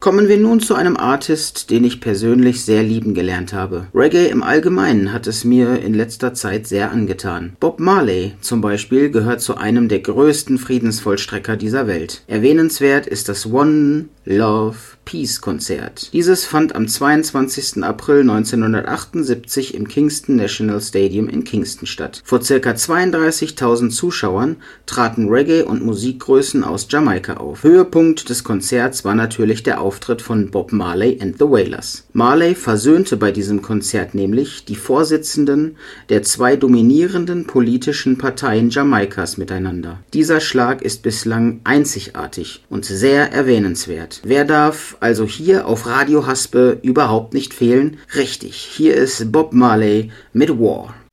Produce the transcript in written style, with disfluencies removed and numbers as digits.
Kommen wir nun zu einem Artist, den ich persönlich sehr lieben gelernt habe. Reggae im Allgemeinen hat es mir in letzter Zeit sehr angetan. Bob Marley zum Beispiel gehört zu einem der größten Friedensvollstrecker dieser Welt. Erwähnenswert ist das One Love Peace Konzert. Dieses fand am 22. April 1978 im Kingston National Stadium in Kingston statt. Vor ca. 32.000 Zuschauern traten Reggae- und Musikgrößen aus Jamaika auf. Höhepunkt des Konzerts war natürlich der Auftritt von Bob Marley and the Wailers. Marley versöhnte bei diesem Konzert nämlich die Vorsitzenden der zwei dominierenden politischen Parteien Jamaikas miteinander. Dieser Schlag ist bislang einzigartig und sehr erwähnenswert. Wer darf also hier auf Radio Haspe überhaupt nicht fehlen? Richtig, hier ist Bob Marley mit War.